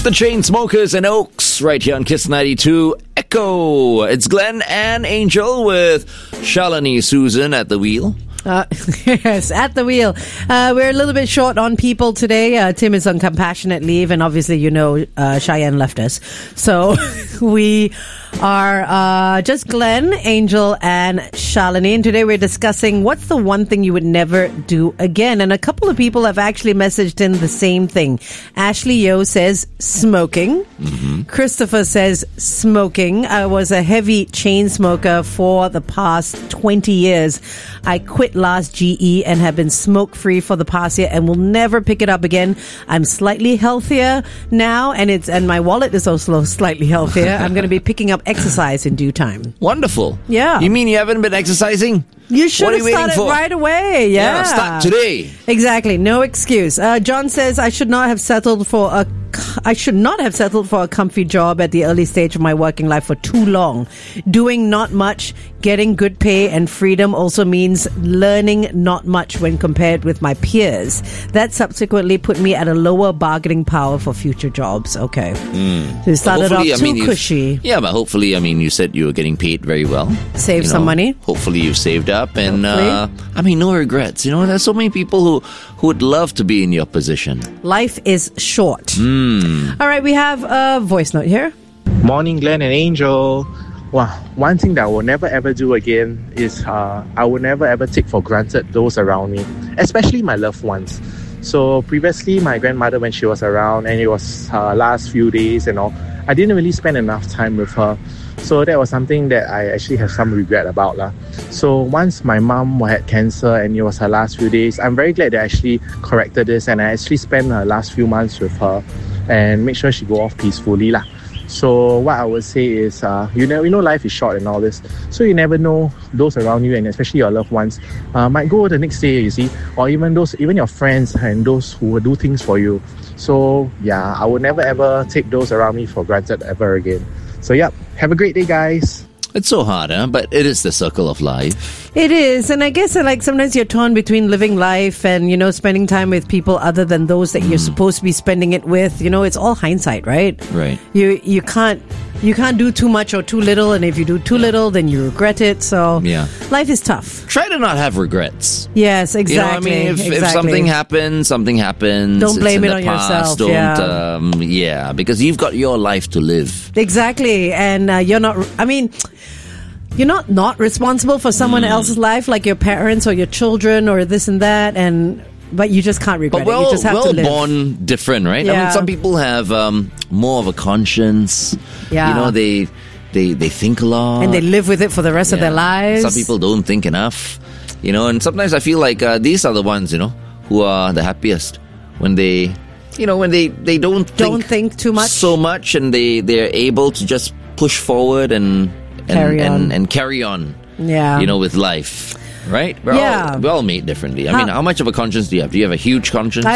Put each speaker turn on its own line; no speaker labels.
The Chainsmokers and Oaks right here on Kiss 92 Echo. It's Glenn and Angel with Shalini Susan at the wheel.
Yes, at the wheel. We're a little bit short on people today. Tim is on compassionate leave, and obviously, Cheyenne left us. So we are just Glenn, Angel, and Shalini. And today we're discussing what's the one thing you would never do again. And a couple of people have actually messaged in the same thing. Ashley Yo says smoking. Mm-hmm. Christopher says smoking. I was a heavy chain smoker for the past 20 years. I quit last GE and have been smoke-free for the past year and will never pick it up again. I'm slightly healthier now, and my wallet is also slightly healthier. I'm going to be picking up exercise in due time.
Wonderful.
Yeah.
You mean you haven't been exercising?
You should have started right away. Yeah.
Start today.
Exactly. No excuse. John says I should not have settled for a comfy job at the early stage of my working life for too long. Doing not much, getting good pay and freedom also means learning not much when compared with my peers. That subsequently put me at a lower bargaining power for future jobs. Okay. So you started off too cushy.
Yeah, but hopefully, you said you were getting paid very well.
Save some money.
Hopefully you've saved up and, no regrets. There's so many people who would love to be in your position.
Life is short. All right, we have a voice note here.
Morning, Glenn and Angel. Wow, one thing that I will never ever do again is I will never ever take for granted those around me, especially my loved ones. So previously, my grandmother, when she was around and it was her last few days and all, I didn't really spend enough time with her. So that was something that I actually have some regret about. So once my mom had cancer and it was her last few days, I'm very glad that I actually corrected this and I actually spent her last few months with her and make sure she go off peacefully. So what I would say is, life is short and all this. So you never know those around you and especially your loved ones might go the next day, you see, or even your friends and those who will do things for you. So yeah, I would never ever take those around me for granted ever again. So yeah, have a great day, guys.
It's so hard, but it is the circle of life.
It is, and I guess sometimes you're torn between living life and, spending time with people other than those that you're supposed to be spending it with. It's all hindsight, right?
Right.
You can't do too much or too little, and if you do too little, then you regret it. So life is tough.
Try to not have regrets.
Yes, exactly.
If something happens.
Don't blame it on yourself.
Because you've got your life to live.
Exactly, and you're not responsible for someone else's life, like your parents or your children or this and that, but you just can't regret it. You just have to live.
Born different, right?
Yeah.
Some people have more of a conscience.
Yeah.
They think a lot.
And they live with it for the rest of their lives.
Some people don't think enough. And sometimes I feel like these are the ones, who are the happiest when they don't
think too much.
So much, and they're able to just push forward and carry on.
Yeah.
With life. Right? We're all made differently. How much of a conscience do you have? Do you have a huge conscience?